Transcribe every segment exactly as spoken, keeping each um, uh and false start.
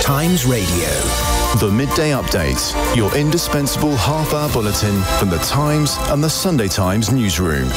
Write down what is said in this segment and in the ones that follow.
Times Radio. The Midday Update, your indispensable half-hour bulletin from the Times and the Sunday Times newsroom.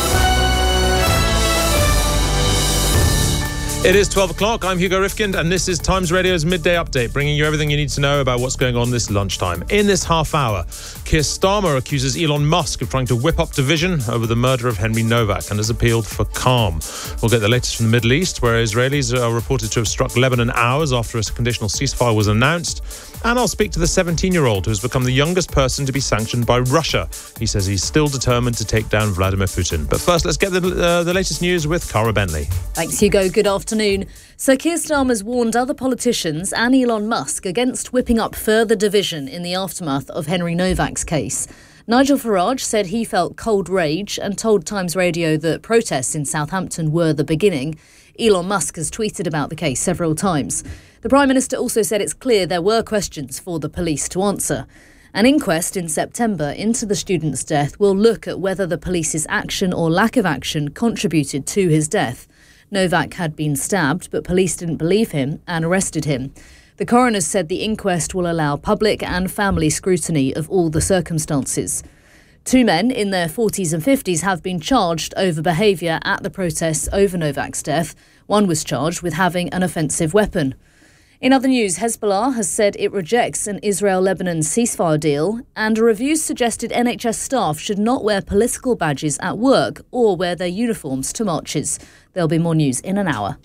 It is twelve o'clock. I'm Hugo Rifkind, and this is Times Radio's Midday Update, bringing you everything you need to know about what's going on this lunchtime. In this half hour, Keir Starmer accuses Elon Musk of trying to whip up division over the murder of Henry Novak and has appealed for calm. We'll get the latest from the Middle East, where Israelis are reported to have struck Lebanon hours after a conditional ceasefire was announced. And I'll speak to the seventeen-year-old who has become the youngest person to be sanctioned by Russia. He says he's still determined to take down Vladimir Putin. But first, let's get the, uh, the latest news with Cara Bentley. Thanks, Hugo. Good afternoon. So Keir Starmer's warned other politicians and Elon Musk against whipping up further division in the aftermath of Henry Novak's case. Nigel Farage said he felt cold rage and told Times Radio that protests in Southampton were the beginning. Elon Musk has tweeted about the case several times. The Prime Minister also said it's clear there were questions for the police to answer. An inquest in September into the student's death will look at whether the police's action or lack of action contributed to his death. Novak had been stabbed, but police didn't believe him and arrested him. The coroner said the inquest will allow public and family scrutiny of all the circumstances. Two men in their forties and fifties have been charged over behaviour at the protests over Novak's death. One was charged with having an offensive weapon. In other news, Hezbollah has said it rejects an Israel-Lebanon ceasefire deal, and a review suggested N H S staff should not wear political badges at work or wear their uniforms to marches. There'll be more news in an hour.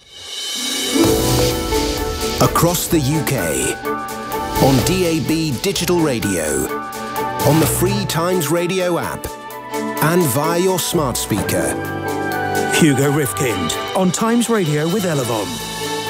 Across the U K, on D A B digital radio, on the free Times Radio app, and via your smart speaker. Hugo Rifkind on Times Radio with Elevon.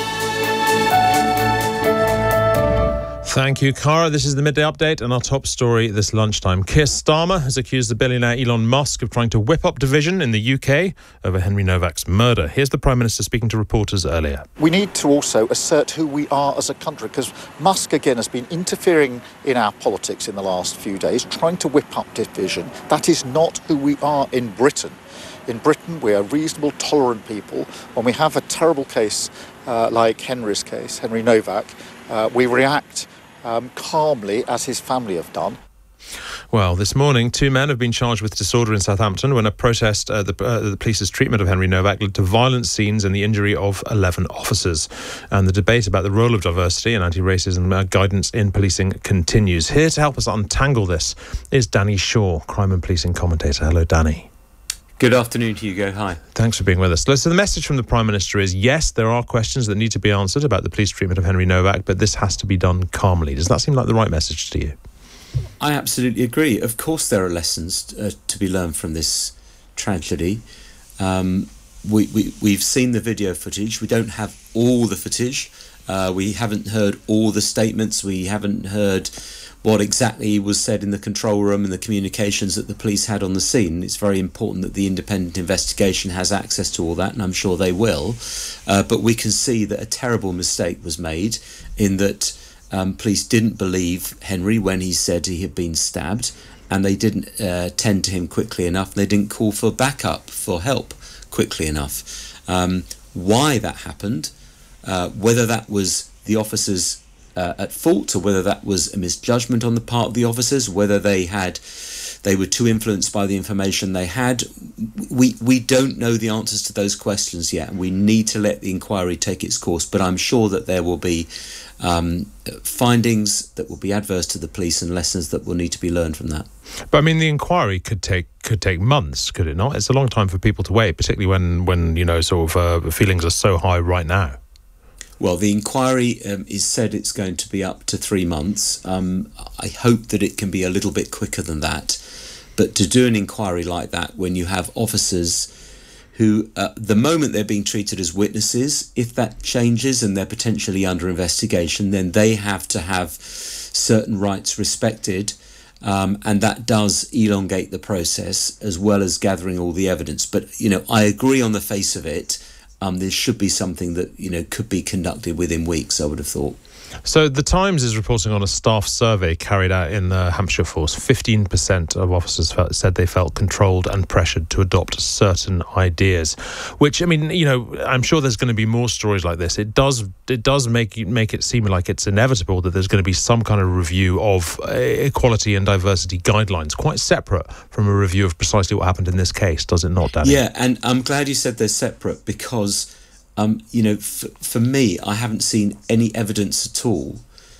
Thank you, Cara. This is the Midday Update and our top story this lunchtime. Keir Starmer has accused the billionaire Elon Musk of trying to whip up division in the U K over Henry Novak's murder. Here's the Prime Minister speaking to reporters earlier. We need to also assert who we are as a country, because Musk, again, has been interfering in our politics in the last few days, trying to whip up division. That is not who we are in Britain. In Britain, we are reasonable, tolerant people. When we have a terrible case uh, like Henry's case, Henry Novak, uh, we react Um, calmly, as his family have done. Well, this morning, two men have been charged with disorder in Southampton when a protest at the, uh, the police's treatment of Henry Novak led to violent scenes and the injury of eleven officers. And the debate about the role of diversity and anti-racism uh, guidance in policing continues. Here to help us untangle this is Danny Shaw, crime and policing commentator. Hello, Danny. Good afternoon, Hugo. Hi. Thanks for being with us. So the message from the Prime Minister is, yes, there are questions that need to be answered about the police treatment of Henry Novak, but this has to be done calmly. Does that seem like the right message to you? I absolutely agree. Of course there are lessons uh, to be learned from this tragedy. Um, we, we, we've seen the video footage. We don't have all the footage. Uh, we haven't heard all the statements. We haven't heard what exactly was said in the control room and the communications that the police had on the scene. It's very important that the independent investigation has access to all that, and I'm sure they will. Uh, but we can see that a terrible mistake was made in that um, police didn't believe Henry when he said he had been stabbed, and they didn't uh, tend to him quickly enough. They didn't call for backup, for help quickly enough. Um, why that happened, uh, whether that was the officers Uh, at fault, or whether that was a misjudgment on the part of the officers, whether they had they were too influenced by the information they had, we we don't know the answers to those questions yet, and we need to let the inquiry take its course. But I'm sure that there will be um, findings that will be adverse to the police and lessons that will need to be learned from that. But I mean, the inquiry could take could take months, could it not? It's a long time for people to wait, particularly when when you know sort of uh, feelings are so high right now. Well, the inquiry um, is said it's going to be up to three months. Um, I hope that it can be a little bit quicker than that. But to do an inquiry like that when you have officers who, uh, the moment they're being treated as witnesses, if that changes and they're potentially under investigation, then they have to have certain rights respected. Um, and that does elongate the process as well as gathering all the evidence. But, you know, I agree on the face of it. um, this should be something that, you know, could be conducted within weeks, I would have thought. So the Times is reporting on a staff survey carried out in the Hampshire force. fifteen percent of officers felt, said they felt controlled and pressured to adopt certain ideas, which, I mean, you know, I'm sure there's going to be more stories like this. It does it does make, make it seem like it's inevitable that there's going to be some kind of review of equality and diversity guidelines, quite separate from a review of precisely what happened in this case, does it not, Danny? Yeah, and I'm glad you said they're separate because... Um, you know, f- for me, I haven't seen any evidence at all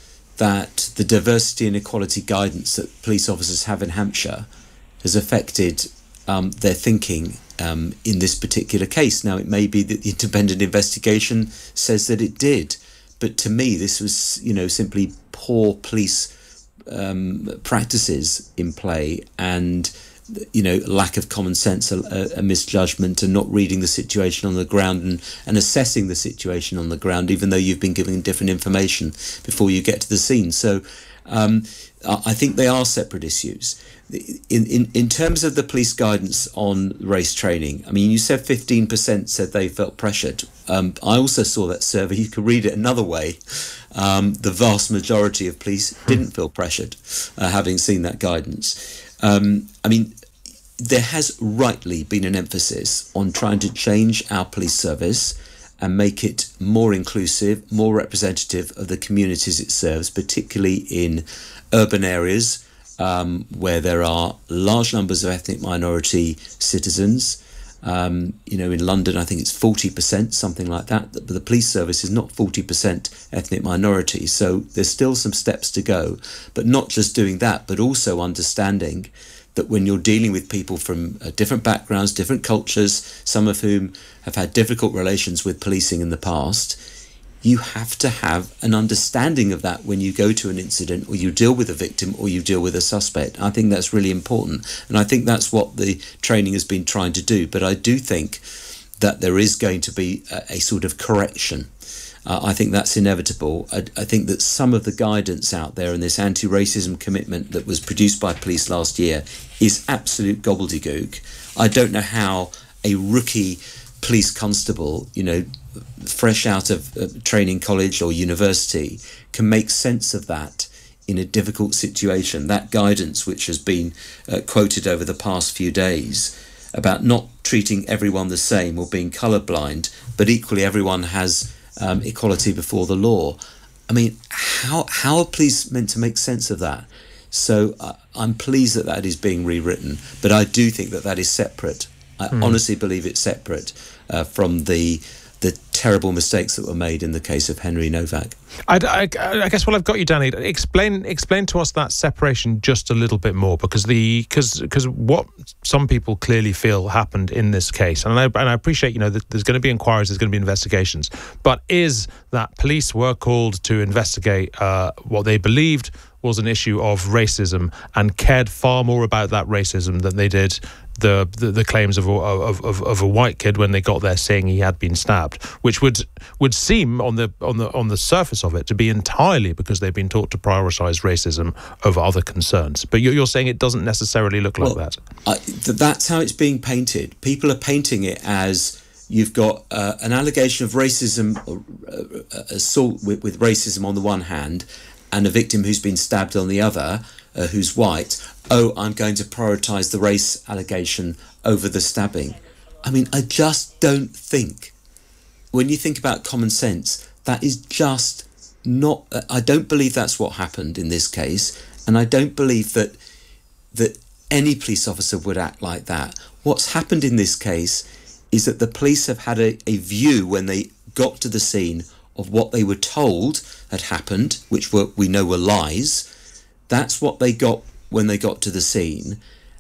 that the diversity and equality guidance that police officers have in Hampshire has affected um, their thinking um, in this particular case. Now, it may be that the independent investigation says that it did, but to me, this was, you know, simply poor police um, practices in play and, you know, lack of common sense, a, a misjudgment, and not reading the situation on the ground and, and assessing the situation on the ground, even though you've been given different information before you get to the scene. So um, I think they are separate issues. In, in, in terms of the police guidance on race training, I mean, you said fifteen percent said they felt pressured. Um, I also saw that survey. You could read it another way. Um, the vast majority of police didn't feel pressured, uh, having seen that guidance. Um, I mean, there has rightly been an emphasis on trying to change our police service and make it more inclusive, more representative of the communities it serves, particularly in urban areas um, where there are large numbers of ethnic minority citizens. Um, you know, in London, I think it's forty percent, something like that. But the police service is not forty percent ethnic minority. So there's still some steps to go. But not just doing that, but also understanding that when you're dealing with people from uh, different backgrounds, different cultures, some of whom have had difficult relations with policing in the past, you have to have an understanding of that when you go to an incident or you deal with a victim or you deal with a suspect. I think that's really important. And I think that's what the training has been trying to do. But I do think that there is going to be a, a sort of correction. Uh, I think that's inevitable. I, I think that some of the guidance out there and this anti-racism commitment that was produced by police last year is absolute gobbledygook. I don't know how a rookie police constable, you know, fresh out of uh, training college or university, can make sense of that in a difficult situation. That guidance which has been uh, quoted over the past few days about not treating everyone the same or being colourblind, but equally everyone has Um, equality before the law. I mean, how how are police meant to make sense of that? So uh, I'm pleased that that is being rewritten, but I do think that that is separate. I mm. honestly believe it's separate uh, from the the terrible mistakes that were made in the case of Henry Novak. I, I, I guess while I've got you, Danny, explain explain to us that separation just a little bit more, because the because because what some people clearly feel happened in this case, and I and I appreciate, you know, that there's going to be inquiries, there's going to be investigations, but is that police were called to investigate uh, what they believed was an issue of racism and cared far more about that racism than they did the the, the claims of, of of of a white kid when they got there saying he had been stabbed, which would would seem on the on the on the surface of it to be entirely because they've been taught to prioritise racism over other concerns. But you're, you're saying it doesn't necessarily look like well, that. I, th- that's how it's being painted. People are painting it as you've got uh, an allegation of racism, or, uh, assault with, with racism on the one hand, and a victim who's been stabbed on the other, uh, who's white. Oh, I'm going to prioritise the race allegation over the stabbing. I mean, I just don't think, when you think about common sense, that is just not, I don't believe that's what happened in this case, and I don't believe that that any police officer would act like that. What's happened in this case is that the police have had a, a view when they got to the scene of what they were told had happened, which were, we know were lies. That's what they got when they got to the scene.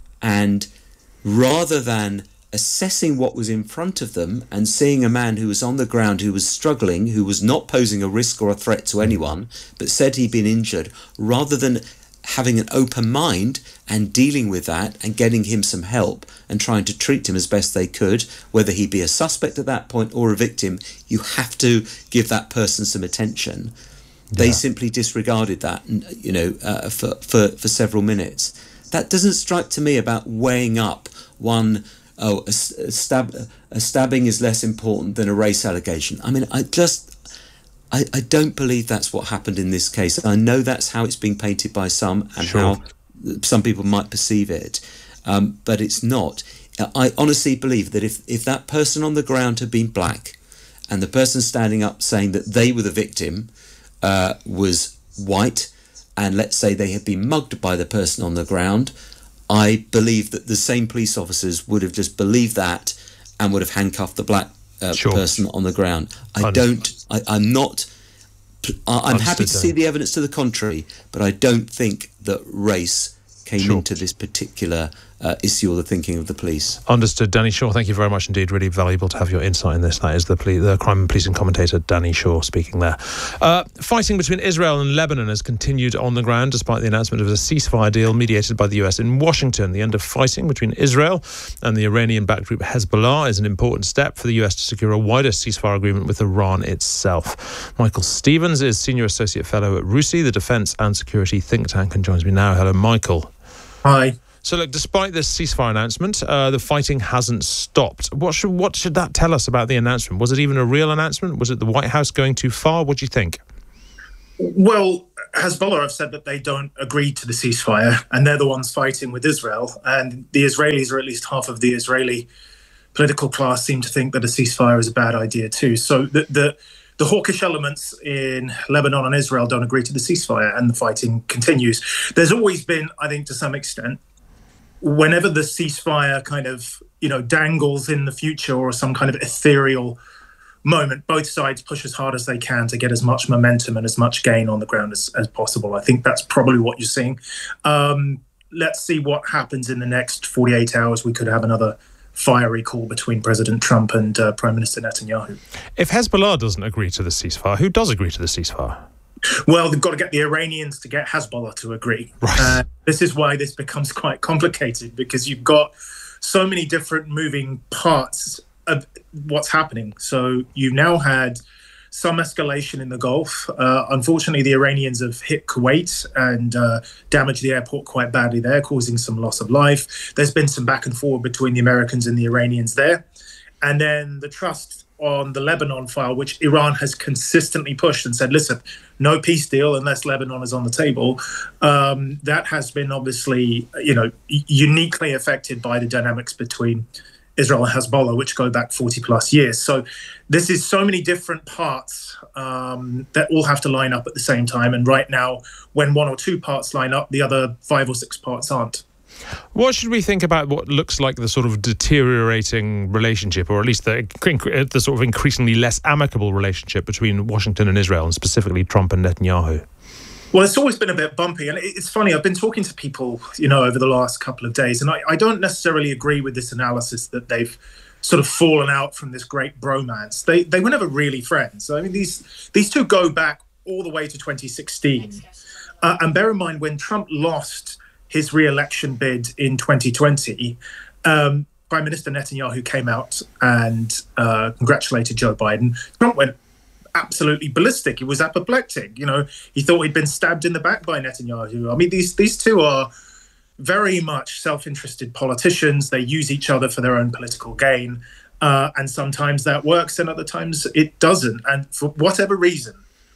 And rather than assessing what was in front of them and seeing a man who was on the ground, who was struggling, who was not posing a risk or a threat to anyone, but said he'd been injured, rather than having an open mind and dealing with that and getting him some help and trying to treat him as best they could, whether he be a suspect at that point or a victim, you have to give that person some attention. They yeah. simply disregarded that, you know, uh, for, for, for several minutes. That doesn't strike to me about weighing up one oh, a, a stab, a stabbing is less important than a race allegation. I mean, I just, I, I don't believe that's what happened in this case. I know that's how it's being painted by some and sure. how some people might perceive it, um, but it's not. I honestly believe that if, if that person on the ground had been black and the person standing up saying that they were the victim uh, was white, and let's say they had been mugged by the person on the ground, I believe that the same police officers would have just believed that and would have handcuffed the black uh, sure. person on the ground. I Understood. don't, I, I'm not, I, I'm Understood happy to then. see the evidence to the contrary, but I don't think that race came sure. into this particular uh, issue or the thinking of the police. Understood. Danny Shaw, thank you very much indeed. Really valuable to have your insight in this. That is the, poli- the crime and policing commentator, Danny Shaw, speaking there. Uh, fighting between Israel and Lebanon has continued on the ground despite the announcement of a ceasefire deal mediated by the U S in Washington. The end of fighting between Israel and the Iranian-backed group Hezbollah is an important step for the U S to secure a wider ceasefire agreement with Iran itself. Michael Stevens is Senior Associate Fellow at RUSI, the Defence and Security think tank, and joins me now. Hello, Michael. Hi. So, look, despite this ceasefire announcement, uh, the fighting hasn't stopped. What should what should that tell us about the announcement? Was it even a real announcement? Was it the White House going too far? What do you think? Well, Hezbollah have said that they don't agree to the ceasefire, and they're the ones fighting with Israel. And the Israelis, or at least half of the Israeli political class, seem to think that a ceasefire is a bad idea too. So the the, the hawkish elements in Lebanon and Israel don't agree to the ceasefire, and the fighting continues. There's always been, I think, to some extent, whenever the ceasefire kind of, you know, dangles in the future or some kind of ethereal moment, both sides push as hard as they can to get as much momentum and as much gain on the ground as, as possible. I think that's probably what you're seeing. Um, let's see what happens in the next forty-eight hours. We could have another fiery call between President Trump and uh, Prime Minister Netanyahu. If Hezbollah doesn't agree to the ceasefire, who does agree to the ceasefire? Well, they've got to get the Iranians to get Hezbollah to agree. Right. Uh, this is why this becomes quite complicated, because you've got so many different moving parts of what's happening. So you've now had some escalation in the Gulf. Uh, unfortunately, the Iranians have hit Kuwait and uh, damaged the airport quite badly there, causing some loss of life. There's been some back and forward between the Americans and the Iranians there. And then the trust on the Lebanon file, which Iran has consistently pushed and said, listen, no peace deal unless Lebanon is on the table. Um, that has been obviously, you know, uniquely affected by the dynamics between Israel and Hezbollah, which go back forty plus years. So this is so many different parts um, that all have to line up at the same time. And right now, when one or two parts line up, the other five or six parts aren't. What should we think about what looks like the sort of deteriorating relationship, or at least the, the sort of increasingly less amicable relationship between Washington and Israel, and specifically Trump and Netanyahu? Well, it's always been a bit bumpy. And it's funny, I've been talking to people, you know, over the last couple of days, and I, I don't necessarily agree with this analysis that they've sort of fallen out from this great bromance. They they were never really friends. I mean, these, these two go back all the way to twenty sixteen. Uh, and bear in mind, when Trump lost his re-election bid in twenty twenty, um, Prime Minister Netanyahu came out and uh, congratulated Joe Biden. Trump went absolutely ballistic. He was apoplectic. You know, he thought he'd been stabbed in the back by Netanyahu. I mean, these these two are very much self-interested politicians. They use each other for their own political gain. Uh, and sometimes that works and other times it doesn't. And for whatever reason,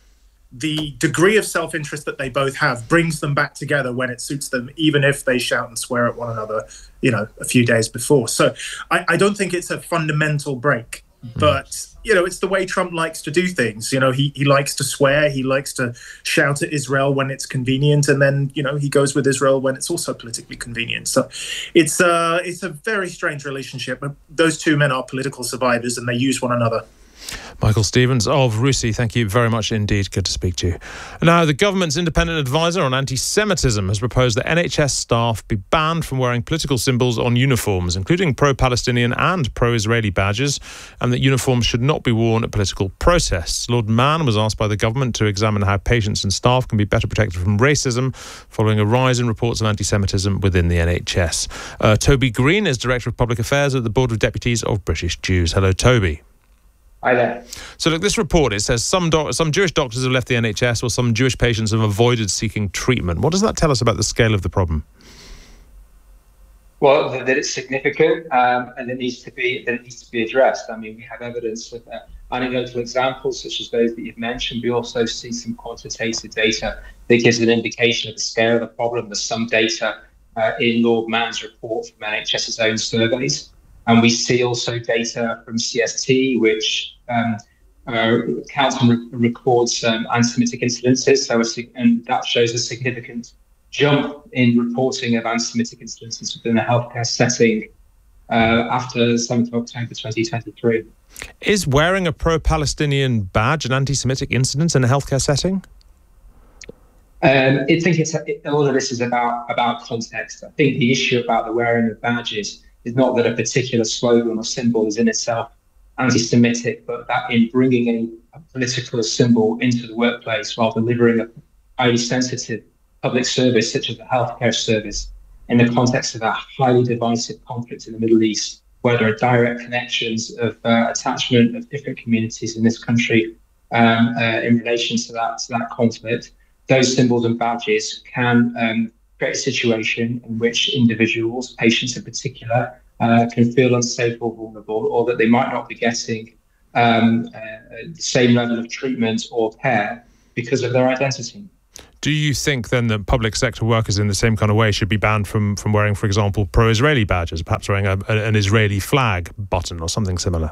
the degree of self-interest that they both have brings them back together when it suits them, even if they shout and swear at one another, you know, a few days before. So I, I don't think it's a fundamental break, mm-hmm. but, you know, it's the way Trump likes to do things. You know, he, he likes to swear, he likes to shout at Israel when it's convenient, and then, you know, he goes with Israel when it's also politically convenient. So it's, uh, it's a very strange relationship. Those two men are political survivors and they use one another. Michael Stevens of RUSI, thank you very much indeed. Good to speak to you. Now, the government's independent advisor on anti-Semitism has proposed that N H S staff be banned from wearing political symbols on uniforms, including pro-Palestinian and pro-Israeli badges, and that uniforms should not be worn at political protests. Lord Mann was asked by the government to examine how patients and staff can be better protected from racism following a rise in reports of anti-Semitism within the N H S. Uh, Toby Green is Director of Public Affairs at the Board of Deputies of British Jews. Hello, Toby. Hi there. So look, this report, it says some doc- some Jewish doctors have left the N H S, or some Jewish patients have avoided seeking treatment. What does that tell us about the scale of the problem? Well, that it's significant um, and it needs to be that it needs to be addressed. I mean, we have evidence of uh, anecdotal examples such as those that you've mentioned. We also see some quantitative data that gives an indication of the scale of the problem. There's some data uh, in Lord Mann's report from NHS's own surveys, and we see also data from C S T, which um, uh, counts and re- records um, anti-Semitic incidences. So, a, and that shows a significant jump in reporting of anti-Semitic incidences within a healthcare setting uh, after the seventh of October twenty twenty-three. Is wearing a pro-Palestinian badge an anti-Semitic incident in a healthcare setting? Um, I think it's it, all of this is about about context. I think the issue about the wearing of badges is not that a particular slogan or symbol is in itself anti-Semitic, but that in bringing a, a political symbol into the workplace while delivering a highly sensitive public service such as the healthcare service in the context of a highly divisive conflict in the Middle East, where there are direct connections of uh, attachment of different communities in this country um, uh, in relation to that to that conflict. Those symbols and badges can um, create a situation in which individuals, patients in particular, uh, can feel unsafe or vulnerable, or that they might not be getting um, uh, the same level of treatment or care because of their identity. Do you think then that public sector workers in the same kind of way should be banned from, from wearing, for example, pro-Israeli badges, perhaps wearing a, a, an Israeli flag button or something similar?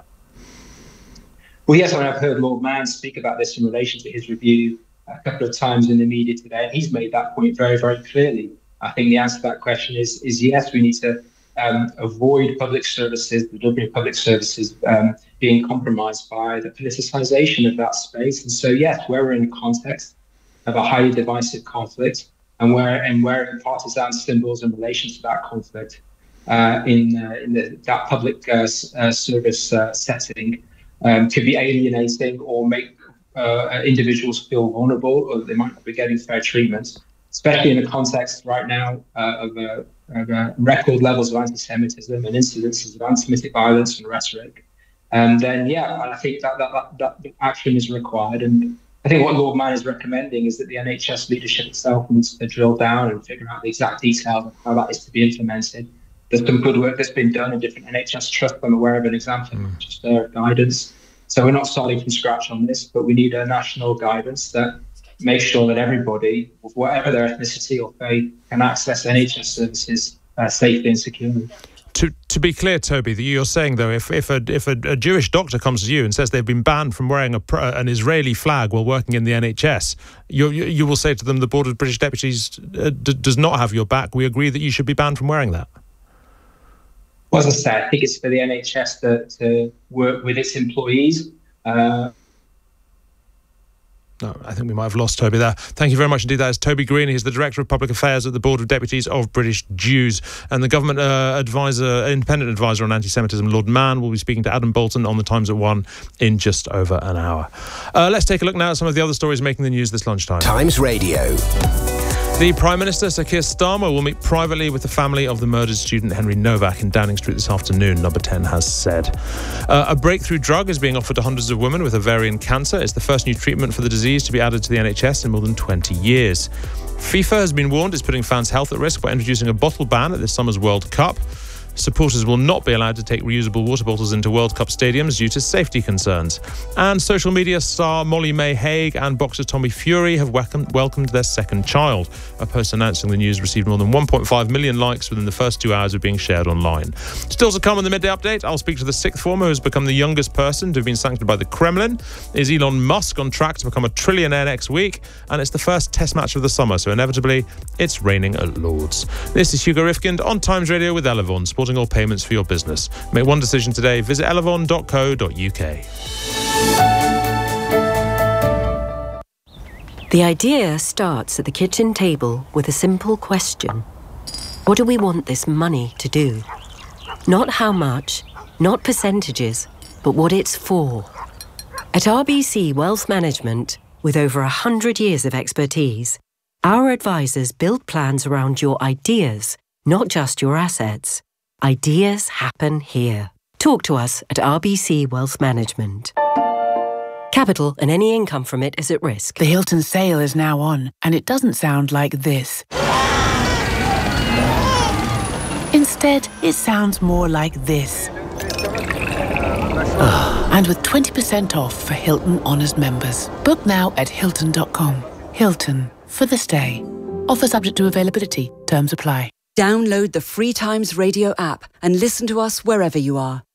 Well, yes, I mean, I've heard Lord Mann speak about this in relation to his review a couple of times in the media today, and he's made that point very, very clearly. I think the answer to that question is, is yes, we need to um, avoid public services, the delivery of public services um, being compromised by the politicisation of that space. And so, yes, where we're in a context of a highly divisive conflict, and where and wearing partisan symbols in relation to that conflict uh, in uh, in the, that public uh, uh, service uh, setting um, could be alienating or make uh, individuals feel vulnerable, or they might not be getting fair treatment, especially in a context right now uh, of, uh, of uh, record levels of anti-Semitism and incidences of anti-Semitic violence and rhetoric. And then, yeah, I think that that, that that action is required. And I think what Lord Mann is recommending is that the N H S leadership itself needs to drill down and figure out the exact details of how that is to be implemented. There's some good work that's been done in different N H S trusts. I'm aware of an example, mm. just their guidance. So we're not starting from scratch on this, but we need a national guidance that makes sure that everybody, whatever their ethnicity or faith, can access N H S services uh, safely and securely. To to be clear, Toby, that you're saying though, if if a if a, a Jewish doctor comes to you and says they've been banned from wearing a an Israeli flag while working in the N H S, you you, you will say to them, the Board of British Deputies uh, d- does not have your back. We agree that you should be banned from wearing that. Well, as I say, I think it's for the N H S to, to work with its employees. Uh, No, I think we might have lost Toby there. Thank you very much indeed. That is Toby Green. He's the Director of Public Affairs at the Board of Deputies of British Jews. And the government uh, advisor, independent advisor on anti-Semitism, Lord Mann, will be speaking to Adam Bolton on the Times at one in just over an hour. Uh, let's take a look now at some of the other stories making the news this lunchtime. Times Radio. The Prime Minister, Sir Keir Starmer, will meet privately with the family of the murdered student Henry Novak in Downing Street this afternoon, Number ten has said. Uh, a breakthrough drug is being offered to hundreds of women with ovarian cancer. It's the first new treatment for the disease to be added to the N H S in more than twenty years. FIFA has been warned it's putting fans' health at risk by introducing a bottle ban at this summer's World Cup. Supporters will not be allowed to take reusable water bottles into World Cup stadiums due to safety concerns. And social media star Molly May Hague and boxer Tommy Fury have welcomed, welcomed their second child. A post announcing the news received more than one point five million likes within the first two hours of being shared online. Still to come on the midday update, I'll speak to the sixth former who has become the youngest person to have been sanctioned by the Kremlin. Is Elon Musk on track to become a trillionaire next week? And it's the first test match of the summer, so inevitably it's raining at Lord's. This is Hugo Rifkind on Times Radio with Elevon, supporting all payments for your business. Make one decision today. Visit elevon dot co dot uk. The idea starts at the kitchen table with a simple question. What do we want this money to do? Not how much, not percentages, but what it's for. At R B C Wealth Management, with over one hundred years of expertise, our advisors build plans around your ideas, not just your assets. Ideas happen here. Talk to us at R B C Wealth Management. Capital and any income from it is at risk. The Hilton sale is now on, and it doesn't sound like this. Instead, it sounds more like this. Oh, and with twenty percent off for Hilton Honors members. Book now at Hilton dot com. Hilton, for the stay. Offer subject to availability. Terms apply. Download the Free Times Radio app and listen to us wherever you are.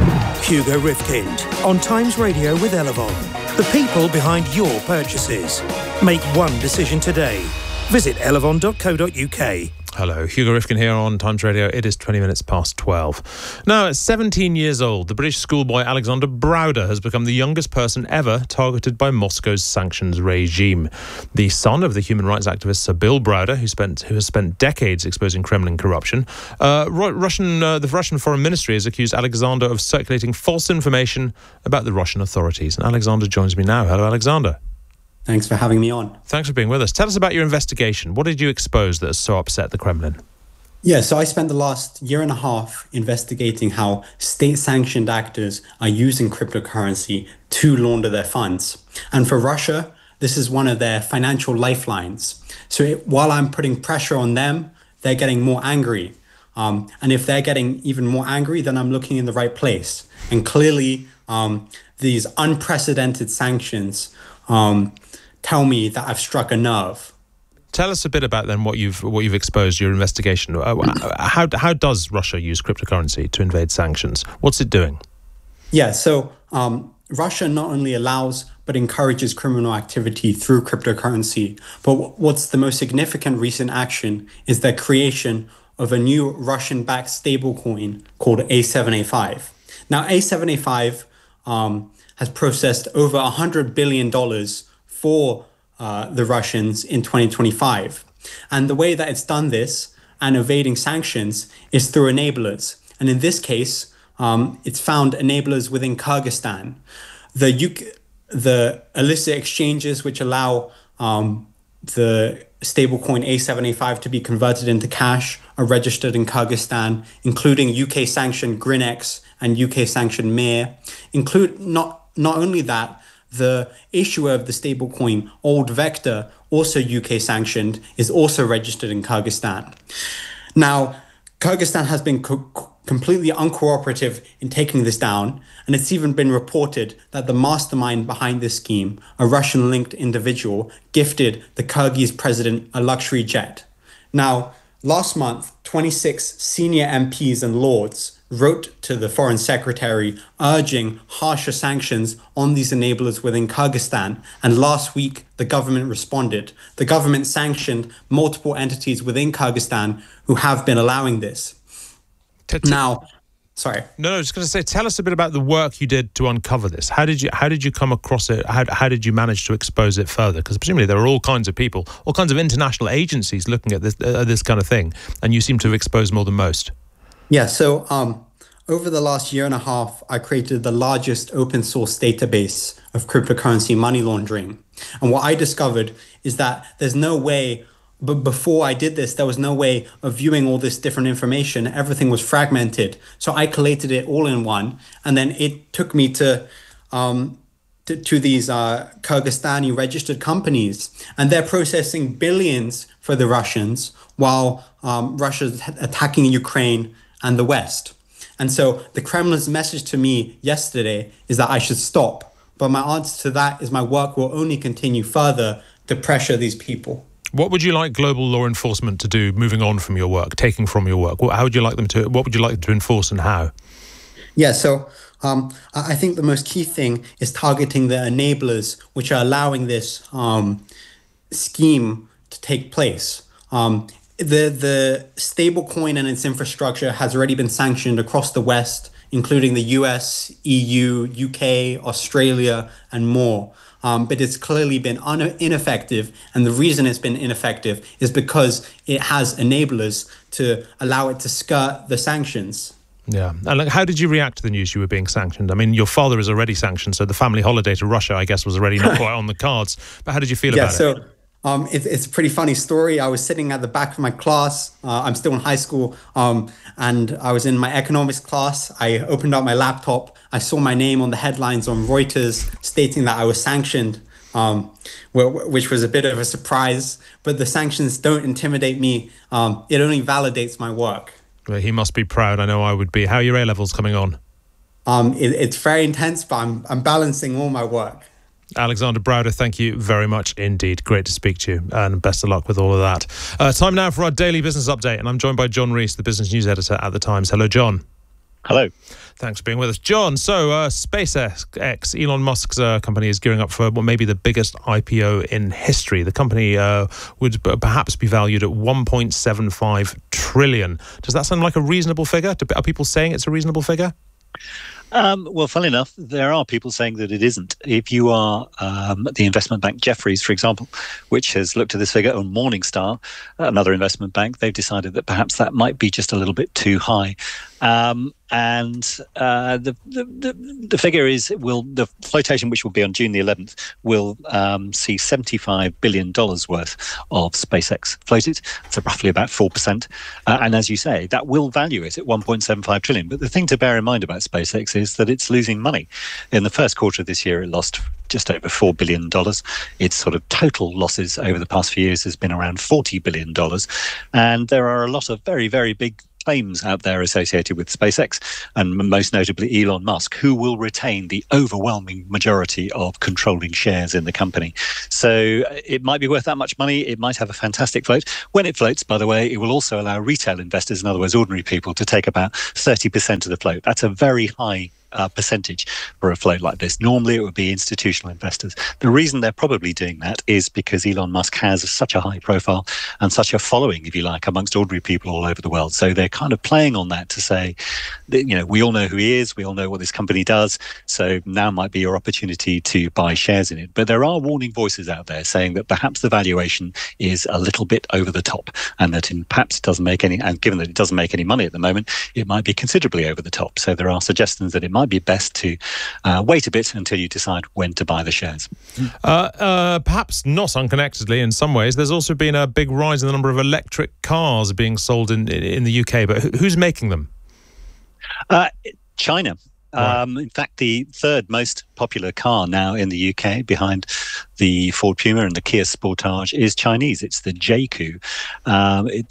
Hugo Rifkind on Times Radio with Elevon. The people behind your purchases. Make one decision today. Visit elevon dot co dot uk. Hello, Hugo Rifkin here on Times Radio. It is twenty minutes past twelve. Now, at seventeen years old, the British schoolboy Alexander Browder has become the youngest person ever targeted by Moscow's sanctions regime. The son of the human rights activist Sir Bill Browder, who spent who has spent decades exposing Kremlin corruption, uh, Russian uh, the Russian Foreign Ministry has accused Alexander of circulating false information about the Russian authorities. And Alexander joins me now. Hello, Alexander. Thanks for having me on. Thanks for being with us. Tell us about your investigation. What did you expose that has so upset the Kremlin? Yeah, so I spent the last year and a half investigating how state-sanctioned actors are using cryptocurrency to launder their funds. And for Russia, this is one of their financial lifelines. So it, while I'm putting pressure on them, they're getting more angry. Um, and if they're getting even more angry, then I'm looking in the right place. And clearly, um, these unprecedented sanctions um, tell me that I've struck a nerve. Tell us a bit about then what you've what you've exposed, your investigation. Uh, how how does Russia use cryptocurrency to evade sanctions? What's it doing? Yeah, so um, Russia not only allows but encourages criminal activity through cryptocurrency. But what's the most significant recent action is the creation of a new Russian-backed stablecoin called A seven A five. Now, A seven A five um, has processed over one hundred billion dollars for uh, the Russians in twenty twenty-five. And the way that it's done this and evading sanctions is through enablers. And in this case, um, it's found enablers within Kyrgyzstan. The, U K, the illicit exchanges which allow um, the stablecoin A seven A five to be converted into cash are registered in Kyrgyzstan, including U K-sanctioned Grinex and U K-sanctioned Mir. Include not, not only that, the issuer of the stablecoin, Old Vector, also U K-sanctioned, is also registered in Kyrgyzstan. Now, Kyrgyzstan has been co- completely uncooperative in taking this down, and it's even been reported that the mastermind behind this scheme, a Russian-linked individual, gifted the Kyrgyz president a luxury jet. Now, last month, twenty-six senior M Ps and lords wrote to the foreign secretary urging harsher sanctions on these enablers within Kyrgyzstan. And last week, the government responded. The government sanctioned multiple entities within Kyrgyzstan who have been allowing this. Now, sorry. No, no, I was just going to say, tell us a bit about the work you did to uncover this. How did you how did you come across it? How, how did you manage to expose it further? Because presumably there are all kinds of people, all kinds of international agencies looking at this, uh, this kind of thing, and you seem to have exposed more than most. Yeah, so um, over the last year and a half, I created the largest open source database of cryptocurrency money laundering. And what I discovered is that there's no way, but before I did this, there was no way of viewing all this different information. Everything was fragmented. So I collated it all in one. And then it took me to um, to, to these uh, Kyrgyzstani registered companies. And they're processing billions for the Russians while um, Russia's attacking Ukraine and the West. And so the Kremlin's message to me yesterday is that I should stop. But my answer to that is my work will only continue further to pressure these people. What would you like global law enforcement to do moving on from your work, taking from your work? How would you like them to, what would you like them to enforce and how? Yeah, so um, I think the most key thing is targeting the enablers which are allowing this um, scheme to take place. Um, The the stablecoin and its infrastructure has already been sanctioned across the West, including the U S, E U, U K, Australia, and more. Um, but it's clearly been un- ineffective. And the reason it's been ineffective is because it has enablers to allow it to skirt the sanctions. Yeah. And like, how did you react to the news you were being sanctioned? I mean, your father is already sanctioned, so the family holiday to Russia, I guess, was already not quite on the cards. But how did you feel yeah, about so- it? Um, it, it's a pretty funny story. I was sitting at the back of my class. Uh, I'm still in high school, um, and I was in my economics class. I opened up my laptop. I saw my name on the headlines on Reuters stating that I was sanctioned, um, which was a bit of a surprise. But the sanctions don't intimidate me. Um, it only validates my work. Well, he must be proud. I know I would be. How are your A-levels coming on? Um, it, it's very intense, but I'm, I'm balancing all my work. Alexander Browder, thank you very much indeed. Great to speak to you, and best of luck with all of that. Uh, time now for our daily business update, and I'm joined by John Rees, the business news editor at The Times. Hello, John. Hello. Thanks for being with us. John, so uh, SpaceX, Elon Musk's uh, company, is gearing up for what may be the biggest I P O in history. The company uh, would b- perhaps be valued at one point seven five trillion dollars. Does that sound like a reasonable figure? Are people saying it's a reasonable figure? Um, well, funnily enough, there are people saying that it isn't. If you are um, the investment bank Jefferies, for example, which has looked at this figure, on Morningstar, another investment bank, they've decided that perhaps that might be just a little bit too high. Um, and uh, the, the the the figure is will the flotation, which will be on June the eleventh, will um, see seventy-five billion dollars worth of SpaceX floated. So roughly about four percent. Uh, and as you say, that will value it at one point seven five trillion. But the thing to bear in mind about SpaceX is that it's losing money. In the first quarter of this year, it lost just over four billion dollars. Its sort of total losses over the past few years has been around forty billion dollars. And there are a lot of very, very big claims out there associated with SpaceX, and most notably Elon Musk, who will retain the overwhelming majority of controlling shares in the company. So it might be worth that much money. It might have a fantastic float. When it floats, by the way, it will also allow retail investors, in other words, ordinary people, to take about thirty percent of the float. That's a very high Uh, percentage for a float like this. Normally it would be institutional investors. The reason they're probably doing that is because Elon Musk has such a high profile and such a following, if you like, amongst ordinary people all over the world. So they're kind of playing on that to say that, you know, we all know who he is, we all know what this company does, so now might be your opportunity to buy shares in it. But there are warning voices out there saying that perhaps the valuation is a little bit over the top, and that in, perhaps it doesn't make any, and given that it doesn't make any money at the moment, it might be considerably over the top. So there are suggestions that it might be best to uh, wait a bit until you decide when to buy the shares. Uh, uh, perhaps not unconnectedly in some ways, there's also been a big rise in the number of electric cars being sold in in the U K, but who's making them? Uh, China. Right. Um, in fact, the third most popular car now in the U K, behind the Ford Puma and the Kia Sportage, is Chinese. It's the J Q. Um, it,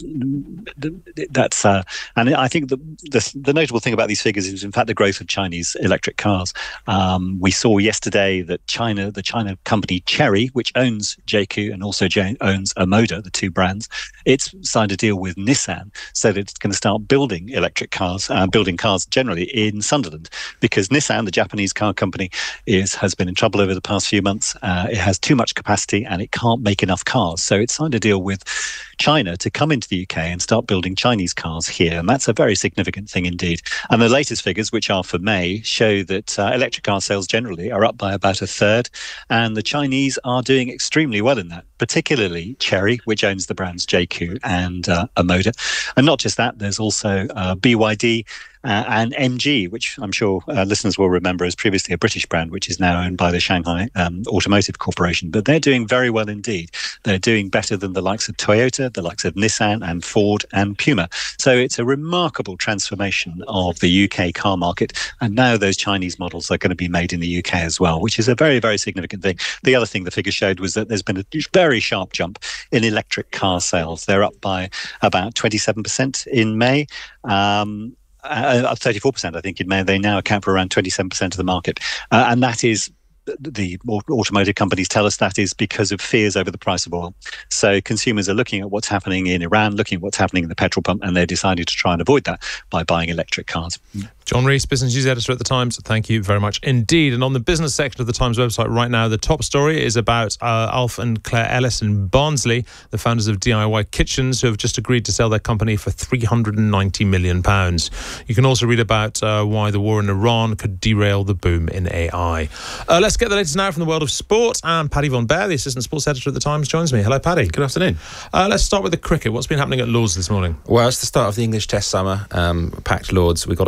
that's uh, and I think the, the the notable thing about these figures is, in fact, the growth of Chinese electric cars. Um, we saw yesterday that China, the China company Chery, which owns J Q and also J- owns Omoda, the two brands, it's signed a deal with Nissan so that it's going to start building electric cars, uh, building cars generally in Sunderland, because Nissan, the Japanese car company, is has been in trouble over the past few months. Uh, it has too much capacity and it can't make enough cars. So it signed a deal with China to come into the U K and start building Chinese cars here. And that's a very significant thing indeed. And the latest figures, which are for May, show that uh, electric car sales generally are up by about a third. And the Chinese are doing extremely well in that, particularly Chery, which owns the brands J Q and uh, Omoda. And not just that, there's also uh, B Y D, Uh, and M G, which I'm sure uh, listeners will remember as previously a British brand, which is now owned by the Shanghai um, Automotive Corporation. But they're doing very well indeed. They're doing better than the likes of Toyota, the likes of Nissan and Ford and Puma. So it's a remarkable transformation of the U K car market. And now those Chinese models are going to be made in the U K as well, which is a very, very significant thing. The other thing the figure showed was that there's been a very sharp jump in electric car sales. They're up by about twenty-seven percent in May. Um, Uh, thirty-four percent, I think, in May. They now account for around twenty-seven percent of the market. Uh, and that is, the automotive companies tell us that is because of fears over the price of oil. So consumers are looking at what's happening in Iran, looking at what's happening in the petrol pump, and they're deciding to try and avoid that by buying electric cars. John Rees, business news editor at The Times, thank you very much indeed. And on the business section of The Times website right now, the top story is about uh, Alf and Claire Ellis in Barnsley, the founders of D I Y Kitchens, who have just agreed to sell their company for three hundred ninety million pounds. You can also read about uh, why the war in Iran could derail the boom in A I. Uh, let's get the latest now from the world of sport. And Paddy Von Bear, the assistant sports editor at The Times, joins me. Hello, Paddy. Good afternoon. Uh, let's start with the cricket. What's been happening at Lords this morning? Well, it's the start of the English Test summer. Um, packed Lords. We've got about forty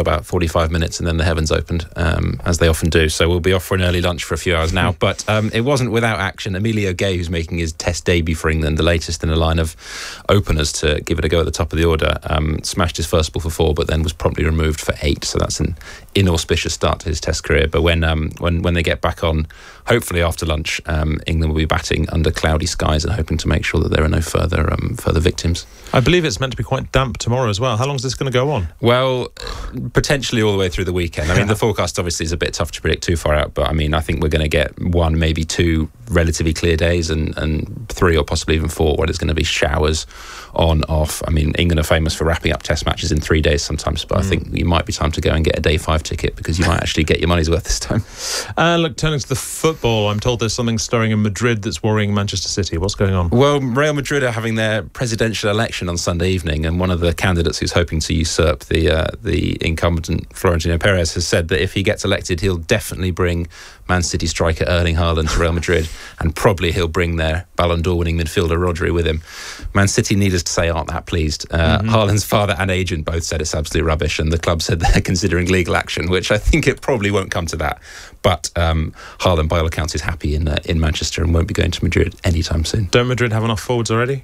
forty-five minutes, and then the heavens opened, um, as they often do. So we'll be off for an early lunch for a few hours now. But um, it wasn't without action. Emilio Gay, who's making his Test debut for England, the latest in a line of openers to give it a go at the top of the order, um, smashed his first ball for four, but then was promptly removed for eight. So that's an inauspicious start to his Test career. But when um, when when they get back on, hopefully after lunch, um, England will be batting under cloudy skies and hoping to make sure that there are no further um, further victims. I believe it's meant to be quite damp tomorrow as well. How long is this going to go on? Well, potentially all the way through the weekend. I mean, the forecast obviously is a bit tough to predict too far out, but I mean, I think we're going to get one, maybe two relatively clear days, and, and three or possibly even four where there's going to be showers on, off. I mean, England are famous for wrapping up Test matches in three days sometimes, but mm. I think you might be time to go and get a day five ticket, because you might actually get your money's worth this time. Uh, look, turning to the football, I'm told there's something stirring in Madrid that's worrying Manchester City. What's going on? Well, Real Madrid are having their presidential election on Sunday evening, and one of the candidates who's hoping to usurp the uh, the incumbent Florentino Perez has said that if he gets elected, he'll definitely bring Man City striker Erling Haaland to Real Madrid, and probably he'll bring their Ballon d'Or winning midfielder Rodri with him. Man City, needless to say, aren't that pleased. Uh, mm-hmm. Haaland's father and agent both said it's absolute rubbish, and the club said they're considering legal action, which I think it probably won't come to that. But um, Haaland, by all accounts, is happy in uh, in Manchester and won't be going to Madrid anytime soon. Don't Madrid have enough forwards already?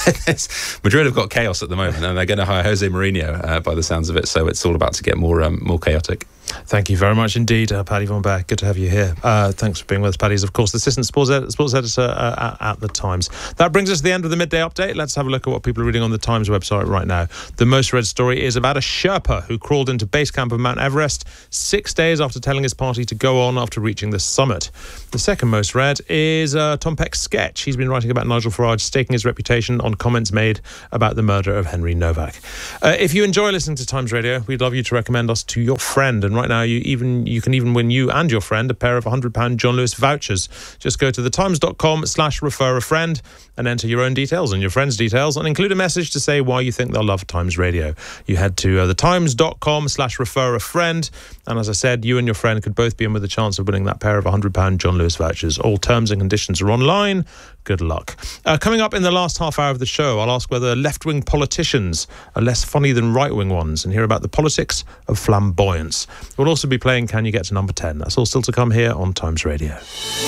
Madrid have got chaos at the moment, and they're going to hire Jose Mourinho uh, by the sounds of it, so it's all about to get more um, more chaotic. Thank you very much indeed, uh, Paddy Von Beck. Good to have you here. Uh, thanks for being with us. Paddy's, of course, the assistant sports, ed- sports editor uh, at, at The Times. That brings us to the end of the midday update. Let's have a look at what people are reading on The Times website right now. The most read story is about a Sherpa who crawled into base camp of Mount Everest six days after telling his party to go on after reaching the summit. The second most read is uh, Tom Peck's sketch. He's been writing about Nigel Farage staking his reputation on comments made about the murder of Henry Novak. Uh, if you enjoy listening to Times Radio, we'd love you to recommend us to your friend. And right now, you even you can even win you and your friend a pair of one hundred pounds John Lewis vouchers. Just go to thetimes.com slash refer a friend and enter your own details and your friend's details, and include a message to say why you think they'll love Times Radio. You head to uh, thetimes.com slash refer a friend, and as I said, you and your friend could both be in with a chance of winning that pair of one hundred pounds John Lewis vouchers. All terms and conditions are online. Good luck. Uh, coming up in the last half hour of the show, I'll ask whether left-wing politicians are less funny than right-wing ones, and hear about the politics of flamboyance. We'll also be playing Can You Get to Number ten? That's all still to come here on Times Radio.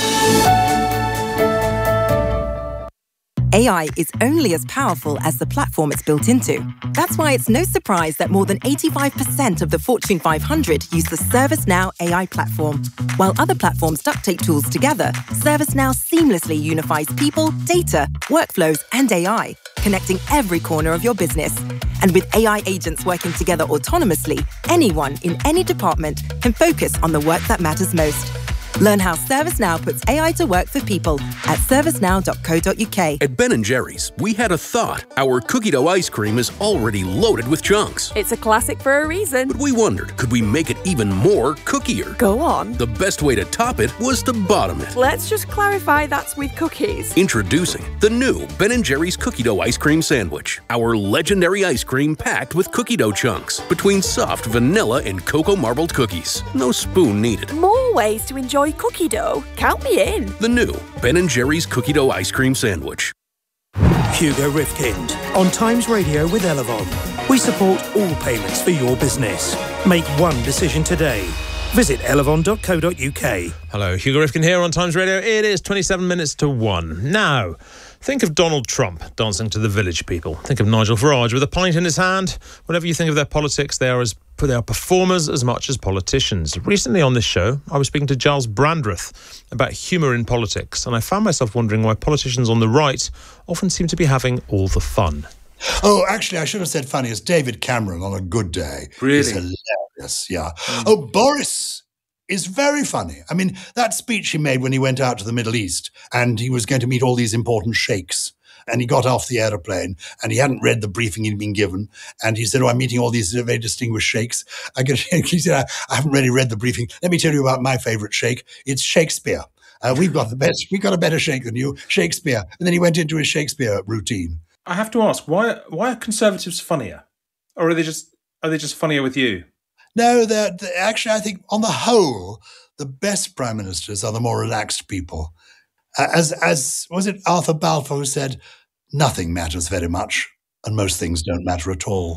A I is only as powerful as the platform it's built into. That's why it's no surprise that more than eighty-five percent of the Fortune five hundred use the ServiceNow A I platform. While other platforms duct tape tools together, ServiceNow seamlessly unifies people, data, workflows, and A I, connecting every corner of your business. And with A I agents working together autonomously, anyone in any department can focus on the work that matters most. Learn how ServiceNow puts A I to work for people at servicenow dot co dot uk. At Ben and Jerry's, we had a thought. Our cookie dough ice cream is already loaded with chunks. It's a classic for a reason. But we wondered, could we make it even more cookier? Go on. The best way to top it was to bottom it. Let's just clarify that's with cookies. Introducing the new Ben and Jerry's cookie dough ice cream sandwich. Our legendary ice cream packed with cookie dough chunks between soft vanilla and cocoa marbled cookies. No spoon needed. More ways to enjoy cookie dough. Count me in. The new Ben and Jerry's cookie dough ice cream sandwich. Hugo Rifkind on Times Radio with Elevon. We support all payments for your business. Make one decision today. Visit elevon dot co dot uk. Hello, Hugo Rifkind here on Times Radio. It is twenty-seven minutes to one. Now, think of Donald Trump dancing to the Village People. Think of Nigel Farage with a pint in his hand. Whenever you think of their politics, they are as they are performers as much as politicians. Recently on this show, I was speaking to Giles Brandreth about humour in politics, and I found myself wondering why politicians on the right often seem to be having all the fun. Oh, actually, I should have said funny. It's David Cameron on a good day. Really? It's hilarious, yeah. Mm. Oh, Boris is very funny. I mean, that speech he made when he went out to the Middle East and he was going to meet all these important sheikhs. And he got off the aeroplane and he hadn't read the briefing he'd been given. And he said, oh, I'm meeting all these very distinguished sheikhs. I get, he said, I, I haven't really read the briefing. Let me tell you about my favorite sheikh. It's Shakespeare. Uh, we've got the best, we've got a better sheikh than you, Shakespeare. And then he went into his Shakespeare routine. I have to ask, why why are Conservatives funnier? Or are they just are they just funnier with you? No, they're, they're actually, I think, on the whole, the best prime ministers are the more relaxed people. Uh, as, as was it Arthur Balfour who said, nothing matters very much, and most things don't matter at all.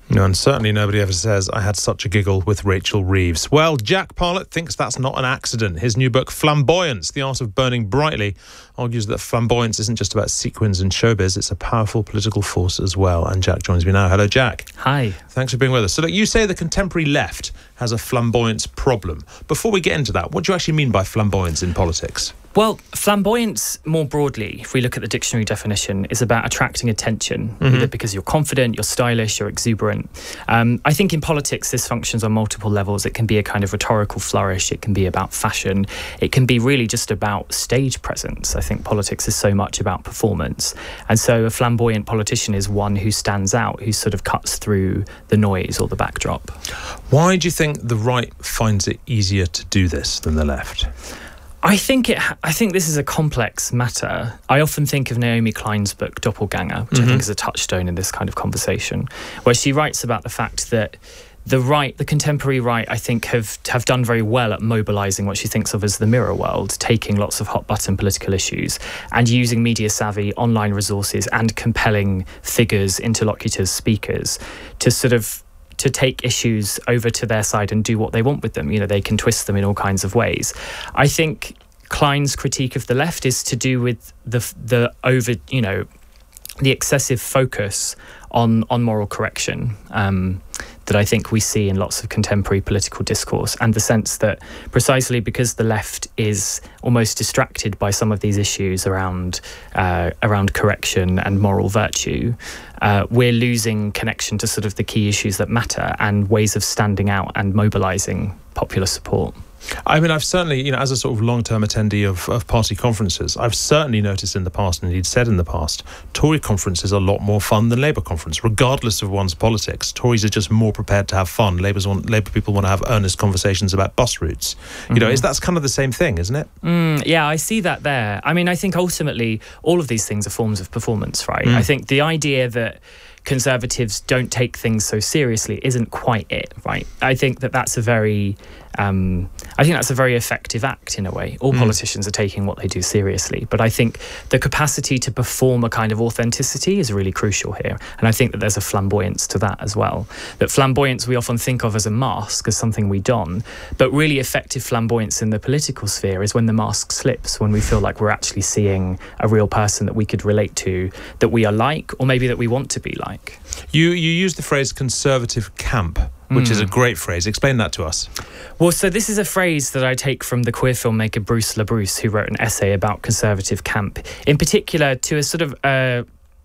No, and certainly nobody ever says, I had such a giggle with Rachel Reeves. Well, Jack Parlett thinks that's not an accident. His new book, Flamboyance, The Art of Burning Brightly, argues that flamboyance isn't just about sequins and showbiz, it's a powerful political force as well. And Jack joins me now. Hello, Jack. Hi. Thanks for being with us. So, look, you say the contemporary left has a flamboyance problem. Before we get into that, what do you actually mean by flamboyance in politics? Well, flamboyance, more broadly, if we look at the dictionary definition, is about attracting attention, Mhm. either because you're confident, you're stylish, you're exuberant. Um, I think in politics, this functions on multiple levels. It can be a kind of rhetorical flourish. It can be about fashion. It can be really just about stage presence. I think politics is so much about performance. And so a flamboyant politician is one who stands out, who sort of cuts through the noise or the backdrop. Why do you think the right finds it easier to do this than the left? I think it. I think this is a complex matter. I often think of Naomi Klein's book Doppelganger, which Mhm. I think is a touchstone in this kind of conversation, where she writes about the fact that the right, the contemporary right, I think have have done very well at mobilising what she thinks of as the mirror world, taking lots of hot button political issues and using media savvy online resources and compelling figures, interlocutors, speakers to sort of to take issues over to their side and do what they want with them. You know, they can twist them in all kinds of ways. I think Klein's critique of the left is to do with the the over, you know, the excessive focus on on moral correction um, that I think we see in lots of contemporary political discourse, and the sense that precisely because the left is almost distracted by some of these issues around uh, around correction and moral virtue, uh, we're losing connection to sort of the key issues that matter and ways of standing out and mobilising popular support. I mean, I've certainly, you know, as a sort of long-term attendee of, of party conferences, I've certainly noticed in the past, and indeed said in the past, Tory conferences are a lot more fun than Labour conference, regardless of one's politics. Tories are just more prepared to have fun. Labour's want, Labour people want to have earnest conversations about bus routes. You mm-hmm. know, is that's kind of the same thing, isn't it? Mm, yeah, I see that there. I mean, I think ultimately all of these things are forms of performance, right? Mm. I think the idea that Conservatives don't take things so seriously isn't quite it, right? I think that that's a very, um, I think that's a very effective act in a way. All mm. politicians are taking what they do seriously, but I think the capacity to perform a kind of authenticity is really crucial here. And I think that there's a flamboyance to that as well. That flamboyance we often think of as a mask, as something we don, but really effective flamboyance in the political sphere is when the mask slips, when we feel like we're actually seeing a real person that we could relate to, that we are like, or maybe that we want to be like. You you use the phrase conservative camp, which Mm. is a great phrase. Explain that to us. Well, so this is a phrase that I take from the queer filmmaker Bruce LaBruce, who wrote an essay about conservative camp, in particular to a sort of uh,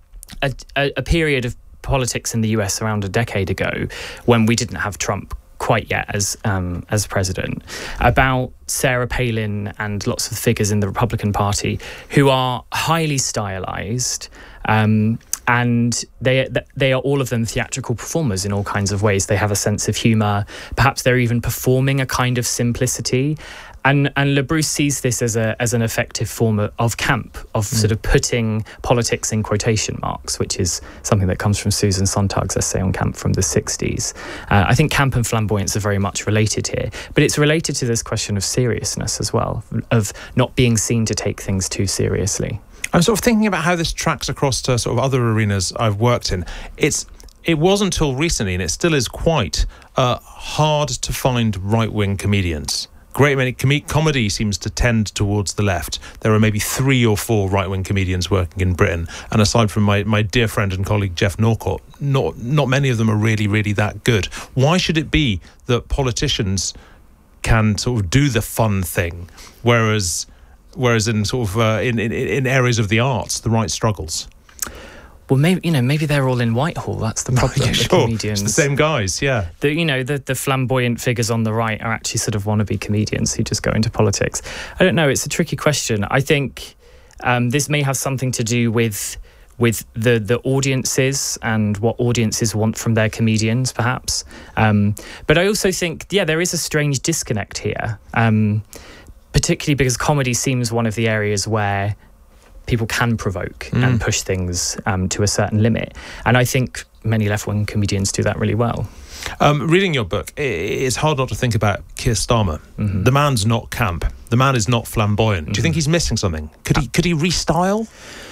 a, a, a period of politics in the U S around a decade ago when we didn't have Trump quite yet as um, as president, about Sarah Palin and lots of figures in the Republican Party who are highly stylized, um, and they they are all of them theatrical performers in all kinds of ways. They have a sense of humour. Perhaps they're even performing a kind of simplicity. And and LaBruce sees this as a as an effective form of, of camp, of mm. sort of putting politics in quotation marks, which is something that comes from Susan Sontag's essay on camp from the sixties. Uh, I think camp and flamboyance are very much related here, but it's related to this question of seriousness as well, of not being seen to take things too seriously. I'm sort of thinking about how this tracks across to sort of other arenas I've worked in. It's it wasn't until recently, and it still is quite uh, hard to find right-wing comedians. Great many com- comedy seems to tend towards the left. There are maybe three or four right-wing comedians working in Britain, and aside from my, my dear friend and colleague Jeff Norcott, not not many of them are really really that good. Why should it be that politicians can sort of do the fun thing, whereas whereas in sort of uh, in, in in areas of the arts the right struggles? Well, maybe you know, maybe they're all in Whitehall. That's the problem. Yeah, the sure. comedians, it's the same guys, yeah. The you know the the flamboyant figures on the right are actually sort of wannabe comedians who just go into politics. I don't know. It's a tricky question. I think um, this may have something to do with with the the audiences and what audiences want from their comedians, perhaps. Um, but I also think, yeah, there is a strange disconnect here, um, particularly because comedy seems one of the areas where people can provoke mm. and push things um, to a certain limit. And I think many left-wing comedians do that really well. Um, reading your book, it's hard not to think about Keir Starmer. Mm-hmm. The man's not camp. The man is not flamboyant. Mm-hmm. Do you think he's missing something? Could he could he restyle?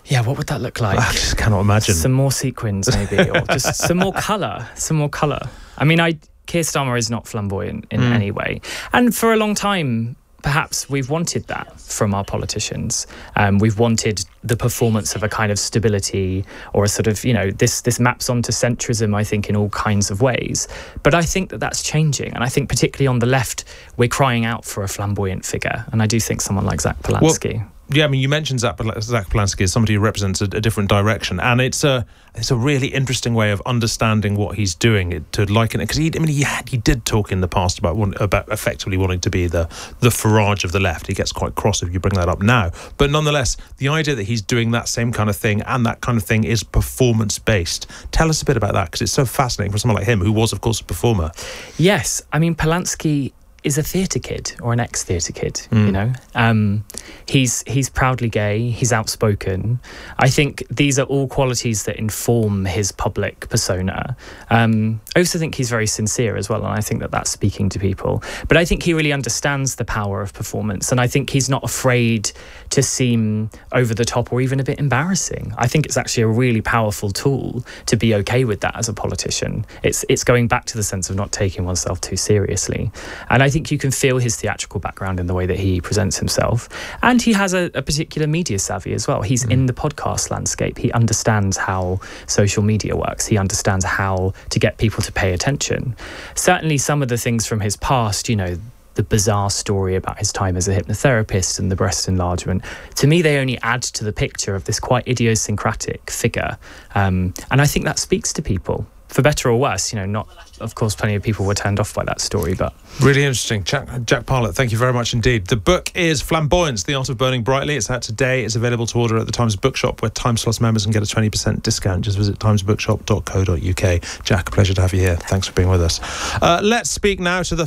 Yeah, what would that look like? I just cannot imagine. Some more sequins, maybe, or just some more colour. Some more colour. I mean, I Keir Starmer is not flamboyant in mm. any way. And for a long time, perhaps we've wanted that from our politicians. Um, we've wanted the performance of a kind of stability or a sort of, you know, this this maps onto centrism, I think, in all kinds of ways. But I think that that's changing. And I think particularly on the left, we're crying out for a flamboyant figure. And I do think someone like Zach Polanski... Well, yeah, I mean, you mentioned Zach, Zach Polanski as somebody who represents a, a different direction, and it's a it's a really interesting way of understanding what he's doing. It, to liken it, because he, I mean, he had, he did talk in the past about about effectively wanting to be the the Farage of the left. He gets quite cross if you bring that up now, but nonetheless, the idea that he's doing that same kind of thing and that kind of thing is performance based. Tell us a bit about that, because it's so fascinating for someone like him, who was, of course, a performer. Yes, I mean, Polanski is a theatre kid, or an ex-theatre kid, mm. you know. Um, he's he's proudly gay, he's outspoken. I think these are all qualities that inform his public persona. Um, I also think he's very sincere as well, and I think that that's speaking to people. But I think he really understands the power of performance, and I think he's not afraid to seem over the top or even a bit embarrassing. I think it's actually a really powerful tool to be okay with that as a politician. It's it's going back to the sense of not taking oneself too seriously. And I think you can feel his theatrical background in the way that he presents himself. And he has a, a particular media savvy as well. He's mm. in the podcast landscape. He understands how social media works. He understands how to get people to pay attention. Certainly some of the things from his past, you know, the bizarre story about his time as a hypnotherapist and the breast enlargement, to me, they only add to the picture of this quite idiosyncratic figure. Um, and I think that speaks to people. For better or worse, you know, not, of course, plenty of people were turned off by that story, but... Really interesting. Jack, Jack Parlett, thank you very much indeed. The book is Flamboyance, The Art of Burning Brightly. It's out today. It's available to order at the Times Bookshop, where Times Plus members can get a twenty percent discount. Just visit times bookshop dot co dot uk. Jack, a pleasure to have you here. Thanks for being with us. Uh, let's speak now to the